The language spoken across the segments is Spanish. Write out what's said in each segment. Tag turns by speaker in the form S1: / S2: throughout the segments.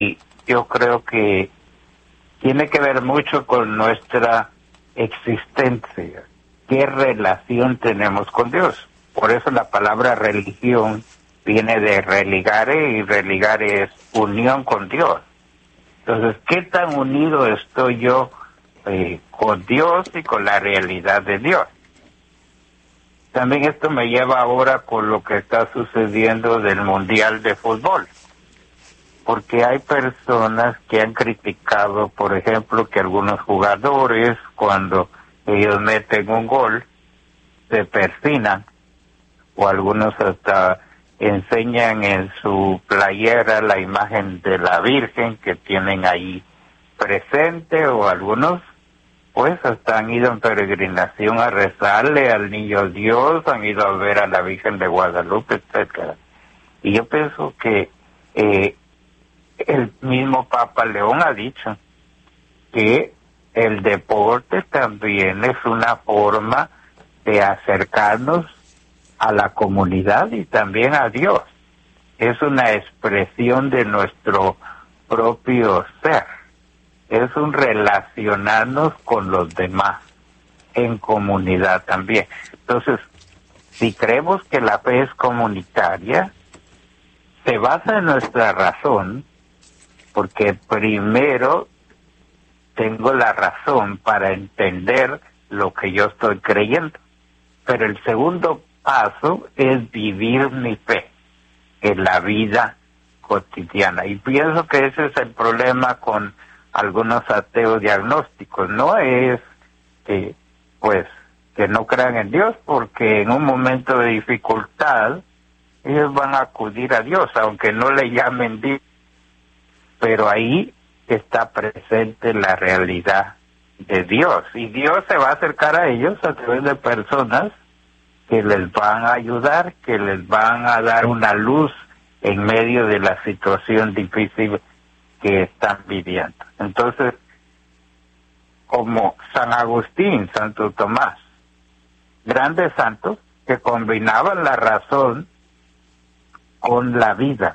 S1: yo creo que tiene que ver mucho con nuestra existencia. ¿Qué relación tenemos con Dios? Por eso la palabra religión viene de religare, y religare es unión con Dios. Entonces, ¿qué tan unido estoy yo con Dios y con la realidad de Dios? También esto me lleva ahora con lo que está sucediendo del Mundial de Fútbol. Porque hay personas que han criticado, por ejemplo, que algunos jugadores, cuando ellos meten un gol, se persignan, o algunos hasta enseñan en su playera la imagen de la Virgen que tienen ahí presente, o algunos pues hasta han ido en peregrinación a rezarle al Niño Dios, han ido a ver a la Virgen de Guadalupe, etcétera. Y yo pienso que el mismo Papa León ha dicho que el deporte también es una forma de acercarnos a la comunidad y también a Dios. Es una expresión de nuestro propio ser. Es un relacionarnos con los demás en comunidad también. Entonces, si creemos que la fe es comunitaria, se basa en nuestra razón, porque primero tengo la razón para entender lo que yo estoy creyendo. Pero el segundo paso es vivir mi fe en la vida cotidiana. Y pienso que ese es el problema con algunos ateos diagnósticos. No es pues que no crean en Dios, porque en un momento de dificultad ellos van a acudir a Dios, aunque no le llamen Dios. Pero ahí está presente la realidad de Dios, y Dios se va a acercar a ellos a través de personas que les van a ayudar, que les van a dar una luz en medio de la situación difícil que están viviendo. Entonces, como San Agustín, Santo Tomás, grandes santos que combinaban la razón con la vida,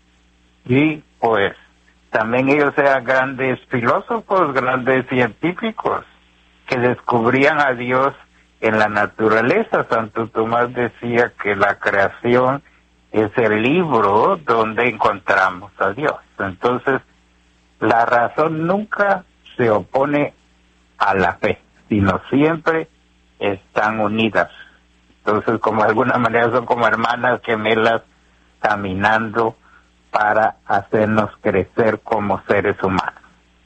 S1: y pues también ellos eran grandes filósofos, grandes científicos, que descubrían a Dios en la naturaleza. Santo Tomás decía que la creación es el libro donde encontramos a Dios. Entonces, la razón nunca se opone a la fe, sino siempre están unidas. Entonces, como de alguna manera son como hermanas gemelas caminando para hacernos crecer como seres humanos.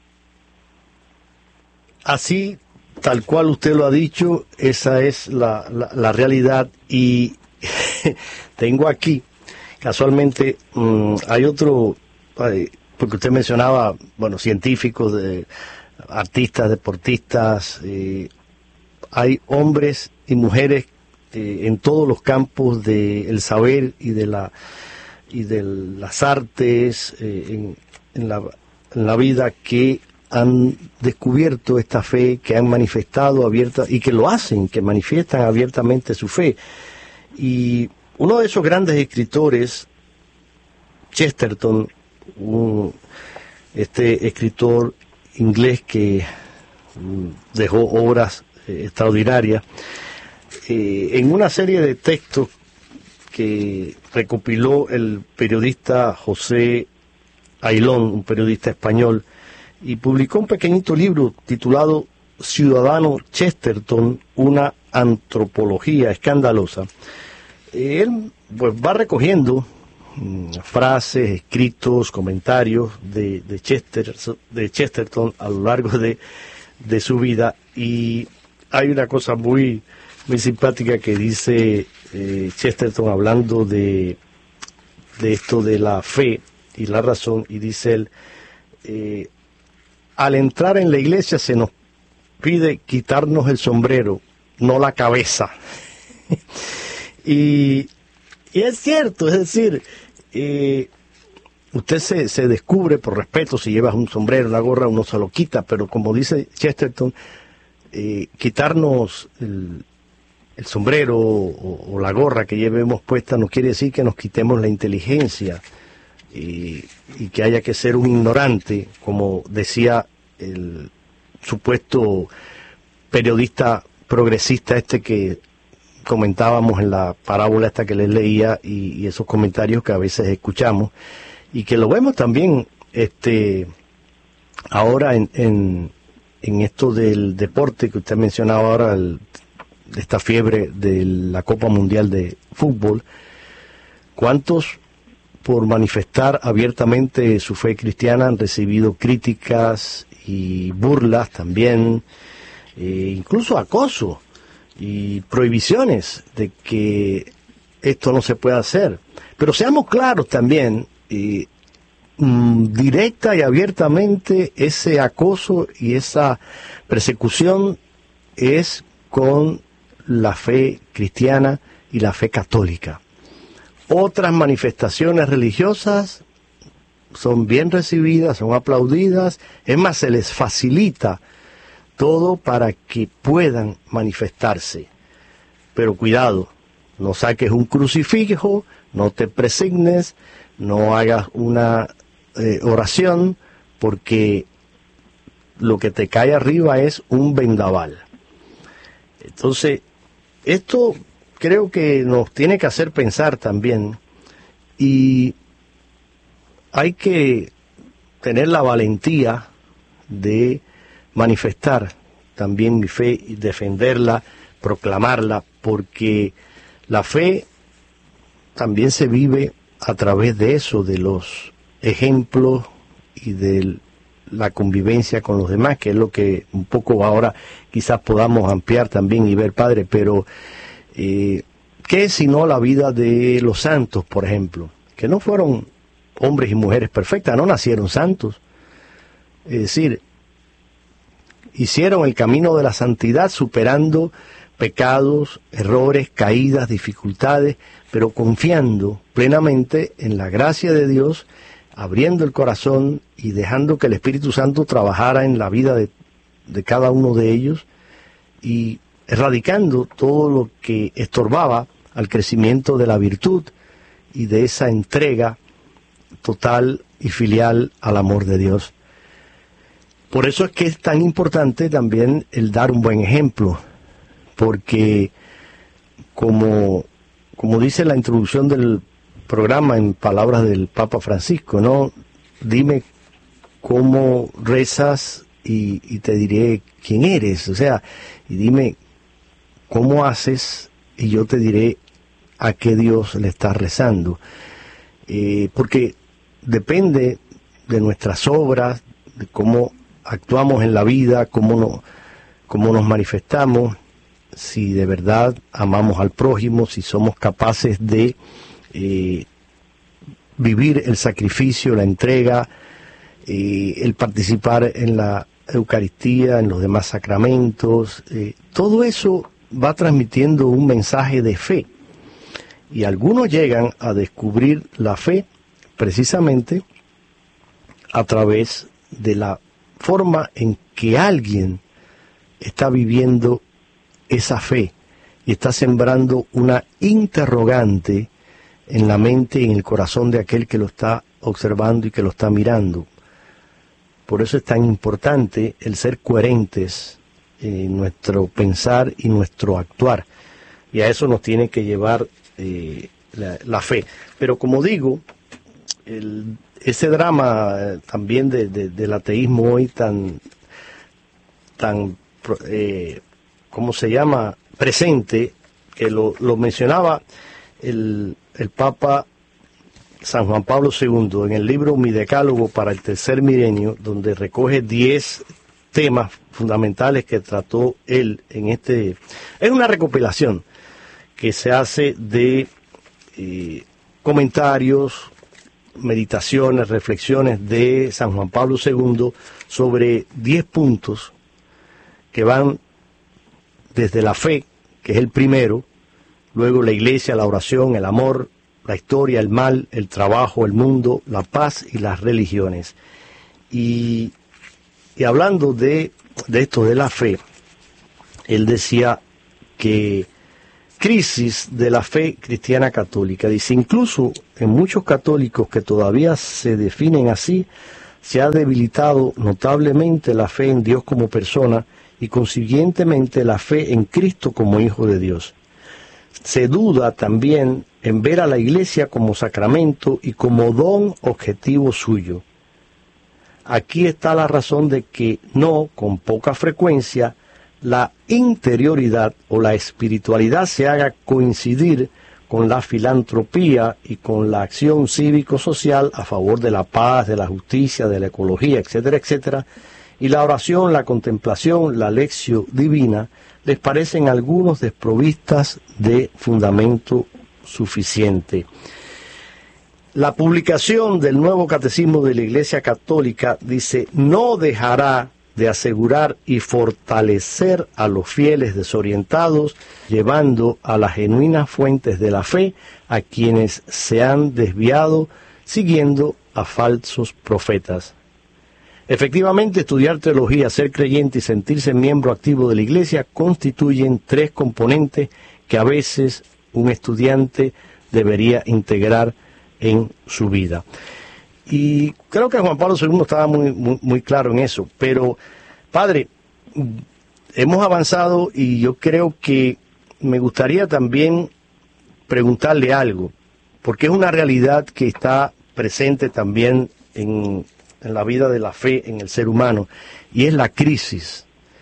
S2: Así, tal cual usted lo ha dicho, esa es la realidad. Y tengo aquí, casualmente, hay otro, porque usted mencionaba, bueno, científicos, artistas, deportistas, hay hombres y mujeres en todos los campos del saber y de las artes en la vida, que han descubierto esta fe, que han manifestado abierta y que lo hacen, que manifiestan abiertamente su fe. Y uno de esos grandes escritores, Chesterton, este escritor inglés que dejó obras extraordinarias, en una serie de textos que recopiló el periodista José Ailón, un periodista español, y publicó un pequeñito libro titulado Ciudadano Chesterton, una antropología escandalosa. Él pues va recogiendo frases, escritos, comentarios de Chesterton a lo largo de su vida, y hay una cosa muy simpática que dice Chesterton hablando de esto de la fe y la razón, y dice él, al entrar en la iglesia se nos pide quitarnos el sombrero, no la cabeza. y es cierto, es decir, usted se descubre por respeto. Si llevas un sombrero, una gorra, uno se lo quita, pero como dice Chesterton, quitarnos el sombrero o la gorra que llevemos puesta no quiere decir que nos quitemos la inteligencia, y que haya que ser un ignorante, como decía el supuesto periodista progresista que comentábamos en la parábola esta que les leía, y esos comentarios que a veces escuchamos y que lo vemos también ahora en esto del deporte que usted mencionaba ahora, esta fiebre de la Copa Mundial de Fútbol. ¿Cuántos, por manifestar abiertamente su fe cristiana, han recibido críticas y burlas también, incluso acoso y prohibiciones de que esto no se puede hacer? Pero seamos claros también, directa y abiertamente ese acoso y esa persecución es con la fe cristiana y la fe católica. Otras manifestaciones religiosas son bien recibidas, son aplaudidas, es más, se les facilita todo para que puedan manifestarse. Pero cuidado, no saques un crucifijo, no te presignes, no hagas una oración, porque lo que te cae arriba es un vendaval. Entonces, esto creo que nos tiene que hacer pensar también, y hay que tener la valentía de manifestar también mi fe y defenderla, proclamarla, porque la fe también se vive a través de eso, de los ejemplos y de la convivencia con los demás, que es lo que un poco ahora quizás podamos ampliar también y ver, Padre. Pero ¿qué es sino la vida de los santos, por ejemplo? Que no fueron hombres y mujeres perfectas, no nacieron santos. Es decir, hicieron el camino de la santidad superando pecados, errores, caídas, dificultades, pero confiando plenamente en la gracia de Dios, abriendo el corazón y dejando que el Espíritu Santo trabajara en la vida de cada uno de ellos, y erradicando todo lo que estorbaba al crecimiento de la virtud y de esa entrega total y filial al amor de Dios. Por eso es que es tan importante también el dar un buen ejemplo, porque como dice la introducción del programa en palabras del Papa Francisco, ¿no? Dime cómo rezas y te diré quién eres, o sea, y dime cómo haces y yo te diré a qué Dios le estás rezando, porque depende de nuestras obras, de cómo actuamos en la vida, cómo nos manifestamos, si de verdad amamos al prójimo, si somos capaces de vivir el sacrificio, la entrega, el participar en la Eucaristía, en los demás sacramentos. Todo eso va transmitiendo un mensaje de fe, y algunos llegan a descubrir la fe precisamente a través de la forma en que alguien está viviendo esa fe y está sembrando una interrogante en la mente y en el corazón de aquel que lo está observando y que lo está mirando. Por eso es tan importante el ser coherentes en nuestro pensar y nuestro actuar, y a eso nos tiene que llevar la fe. Pero como digo, ese drama también del ateísmo hoy tan ¿cómo se llama?, presente, que lo mencionaba el Papa San Juan Pablo II en el libro Mi Decálogo para el Tercer Milenio, donde recoge 10 temas fundamentales que trató él en es una recopilación que se hace de comentarios, meditaciones, reflexiones de San Juan Pablo II sobre 10 puntos que van desde la fe, que es el primero, luego la iglesia, la oración, el amor, la historia, el mal, el trabajo, el mundo, la paz y las religiones. Y hablando de esto de la fe, él decía que crisis de la fe cristiana católica. Dice, incluso en muchos católicos que todavía se definen así, se ha debilitado notablemente la fe en Dios como persona y consiguientemente la fe en Cristo como Hijo de Dios. Se duda también en ver a la Iglesia como sacramento y como don objetivo suyo. Aquí está la razón de que no, con poca frecuencia, la interioridad o la espiritualidad se haga coincidir con la filantropía y con la acción cívico-social a favor de la paz, de la justicia, de la ecología, etcétera, etcétera, y la oración, la contemplación, la lección divina, les parecen algunos desprovistas de fundamento suficiente. La publicación del Nuevo Catecismo de la Iglesia Católica dice, no dejará de asegurar y fortalecer a los fieles desorientados, llevando a las genuinas fuentes de la fe a quienes se han desviado siguiendo a falsos profetas. Efectivamente, estudiar teología, ser creyente y sentirse miembro activo de la Iglesia constituyen tres componentes que a veces un estudiante debería integrar en su vida. Y creo que Juan Pablo II estaba muy claro en eso. Pero, padre, hemos avanzado y yo creo que me gustaría también preguntarle algo, porque es una realidad que está presente también en la vida de la fe en el ser humano, y es la crisis.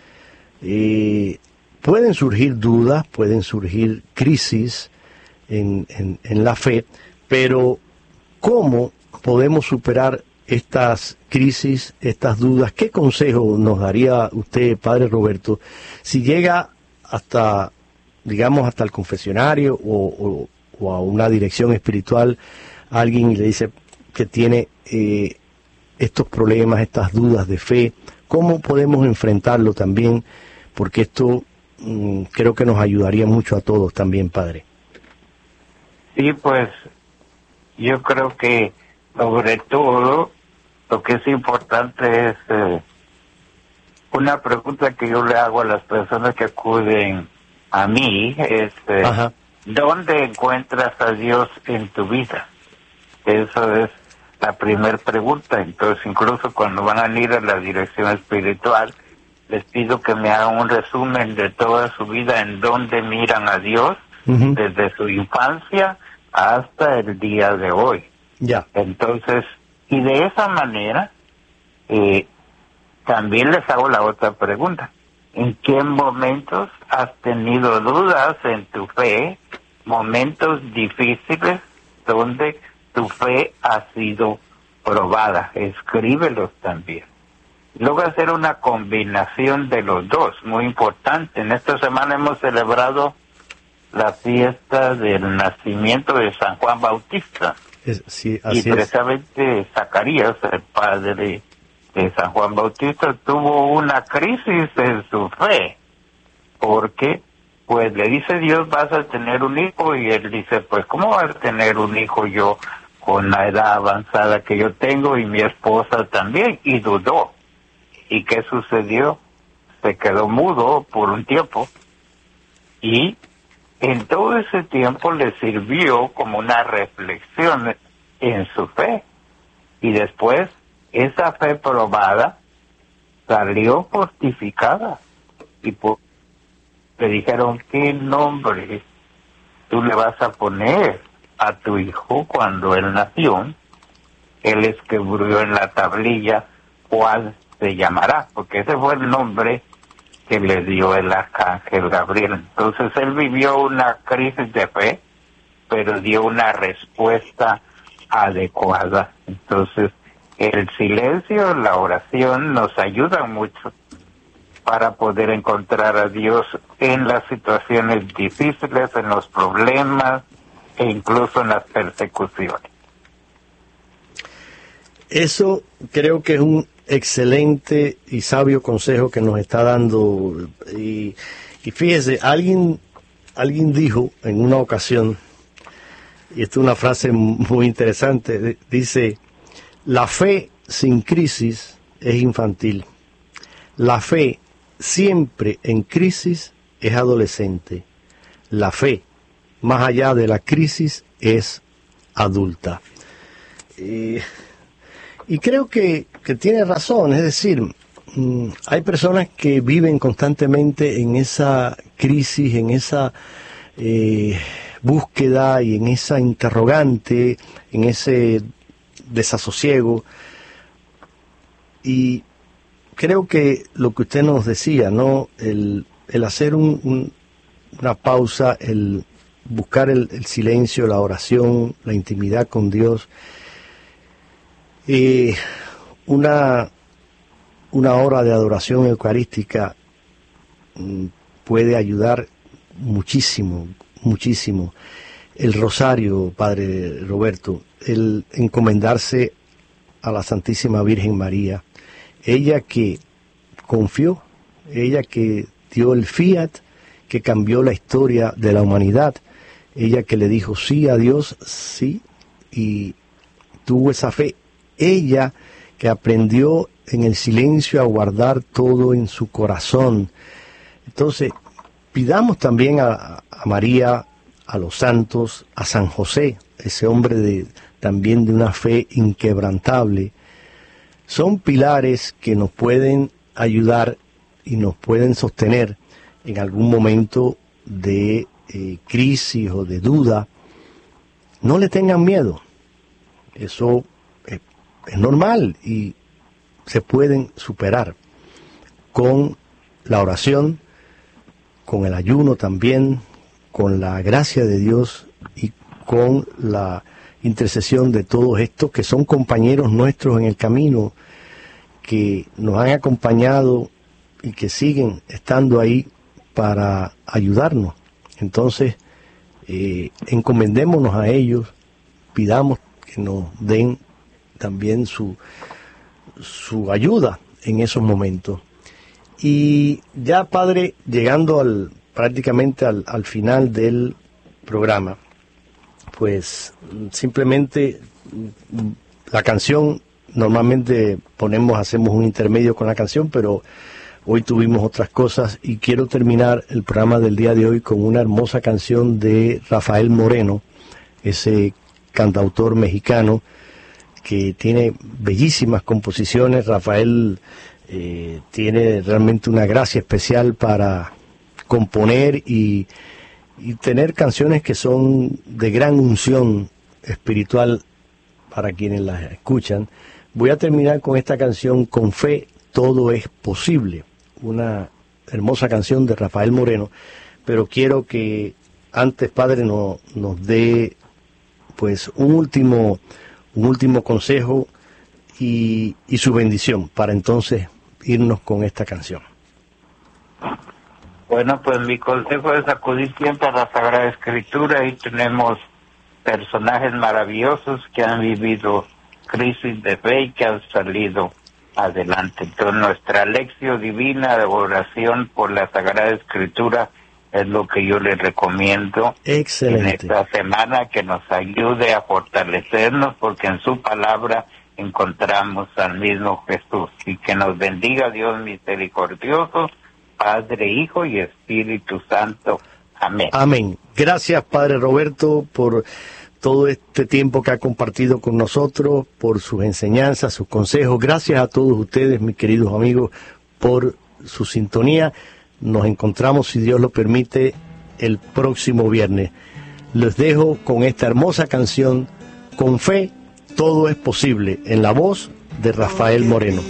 S2: Pueden surgir dudas, pueden surgir crisis en la fe, pero ¿cómo podemos superar estas crisis, estas dudas? ¿Qué consejo nos daría usted, padre Roberto, si llega hasta, digamos, hasta el confesionario o a una dirección espiritual, alguien y le dice que tiene estos problemas, estas dudas de fe? ¿Cómo podemos enfrentarlo también? Porque esto creo que nos ayudaría mucho a todos también, padre.
S1: Sí, pues yo creo que sobre todo lo que es importante es una pregunta que yo le hago a las personas que acuden a mí, es ¿dónde encuentras a Dios en tu vida? Eso es la primera pregunta. Entonces, incluso cuando van a ir a la dirección espiritual, les pido que me hagan un resumen de toda su vida, en dónde miran a Dios, desde su infancia hasta el día de hoy.
S2: Ya.
S1: Entonces, y de esa manera, también les hago la otra pregunta. ¿En qué momentos has tenido dudas en tu fe? Momentos difíciles donde tu fe ha sido probada. Escríbelos también. Luego hacer una combinación de los dos, muy importante. En esta semana hemos celebrado la fiesta del nacimiento de San Juan Bautista.
S2: Sí, así
S1: y precisamente Zacarías, el padre de San Juan Bautista, tuvo una crisis en su fe, porque pues le dice Dios, vas a tener un hijo, y él dice, pues ¿cómo vas a tener un hijo yo con la edad avanzada que yo tengo y mi esposa también? Y dudó. ¿Y qué sucedió? Se quedó mudo por un tiempo, y en todo ese tiempo le sirvió como una reflexión en su fe. Y después, esa fe probada salió fortificada. Y le dijeron, ¿qué nombre tú le vas a poner a tu hijo cuando él nació? Él escribió en la tablilla cuál se llamará, porque ese fue el nombre que le dio el arcángel Gabriel. Entonces él vivió una crisis de fe, pero dio una respuesta adecuada. Entonces el silencio, la oración nos ayudan mucho para poder encontrar a Dios en las situaciones difíciles, en los problemas e incluso en las persecuciones.
S2: Eso creo que es un excelente y sabio consejo que nos está dando. Y fíjese, alguien dijo en una ocasión, y esta es una frase muy interesante, dice, la fe sin crisis es infantil. La fe siempre en crisis es adolescente. La fe más allá de la crisis, es adulta. Y creo que tiene razón, es decir, hay personas que viven constantemente en esa crisis, en esa búsqueda y en esa interrogante, en ese desasosiego. Y creo que lo que usted nos decía, ¿no? El hacer una pausa, el buscar el silencio, la oración, la intimidad con Dios, una hora de adoración eucarística puede ayudar muchísimo, muchísimo. El rosario, Padre Roberto, el encomendarse a la Santísima Virgen María, ella que confió, ella que dio el fiat, que cambió la historia de la humanidad, ella que le dijo sí a Dios, sí, y tuvo esa fe, ella que aprendió en el silencio a guardar todo en su corazón. Entonces, pidamos también a María, a los santos, a San José, ese hombre también de una fe inquebrantable. Son pilares que nos pueden ayudar y nos pueden sostener en algún momento de crisis o de duda. No le tengan miedo. Eso es normal y se pueden superar con la oración, con el ayuno también, con la gracia de Dios y con la intercesión de todos estos que son compañeros nuestros en el camino, que nos han acompañado y que siguen estando ahí para ayudarnos. Entonces, encomendémonos a ellos, pidamos que nos den también su ayuda en esos momentos. Y ya, Padre, llegando prácticamente al final del programa, pues simplemente la canción, normalmente hacemos un intermedio con la canción, pero hoy tuvimos otras cosas y quiero terminar el programa del día de hoy con una hermosa canción de Rafael Moreno, ese cantautor mexicano que tiene bellísimas composiciones. Rafael tiene realmente una gracia especial para componer y tener canciones que son de gran unción espiritual para quienes las escuchan. Voy a terminar con esta canción, Con Fe Todo es Posible, una hermosa canción de Rafael Moreno, pero quiero que antes, Padre, nos dé pues un último consejo y su bendición para entonces irnos con esta canción.
S1: Bueno, pues mi consejo es acudir siempre a la Sagrada Escritura, y tenemos personajes maravillosos que han vivido crisis de fe y que han salido adelante. Entonces nuestra lección divina de oración por la Sagrada Escritura es lo que yo les recomiendo.
S2: Excelente.
S1: En esta semana, que nos ayude a fortalecernos, porque en su palabra encontramos al mismo Jesús. Y que nos bendiga Dios misericordioso, Padre, Hijo y Espíritu Santo. Amén.
S2: Amén. Gracias, Padre Roberto, por todo este tiempo que ha compartido con nosotros, por sus enseñanzas, sus consejos. Gracias a todos ustedes, mis queridos amigos, por su sintonía. Nos encontramos, si Dios lo permite, el próximo viernes. Les dejo con esta hermosa canción, Con Fe Todo es Posible, en la voz de Rafael Moreno.